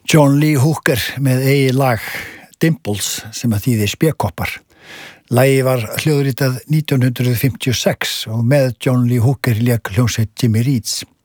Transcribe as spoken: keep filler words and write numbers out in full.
John Lee Hooker með eigi lag Dimples sem að þýði spékoppar. Lagið var hljóðritað nítján hundruð fimmtíu og sex og með John Lee Hooker lék hljómsveit Jimmy Reeds.